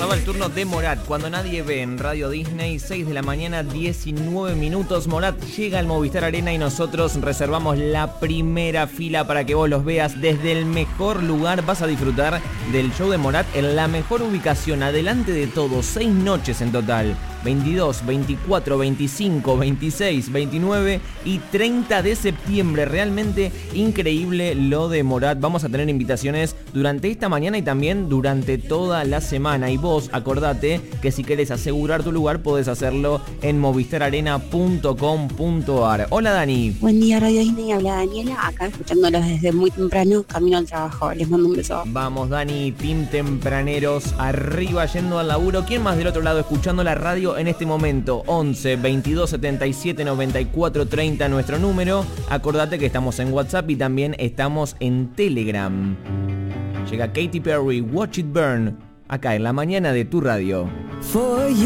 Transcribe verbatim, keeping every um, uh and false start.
Llegaba el turno de Morat, cuando nadie ve en Radio Disney, seis de la mañana, diecinueve minutos. Morat llega al Movistar Arena y nosotros reservamos la primera fila para que vos los veas desde el mejor lugar. Vas a disfrutar del show de Morat en la mejor ubicación, adelante de todo, seis noches en total. veintidós, veinticuatro, veinticinco, veintiséis, veintinueve y treinta de septiembre. Realmente increíble lo de Morat. Vamos a tener invitaciones durante esta mañana y también durante toda la semana. Y vos, acordate que si querés asegurar tu lugar, podés hacerlo en movistar arena punto com punto ar. Hola, Dani. Buen día, Radio Disney. Habla Daniela, acá escuchándolos desde muy temprano, camino al trabajo. Les mando un beso. Vamos, Dani, team tempraneros, arriba yendo al laburo. ¿Quién más del otro lado escuchando la radio en este momento? once, veintidós, setenta y siete, noventa y cuatro, treinta, nuestro número. Acordate que estamos en WhatsApp y también estamos en Telegram. Llega Katy Perry, Watch It Burn, acá en la mañana de tu radio. For you.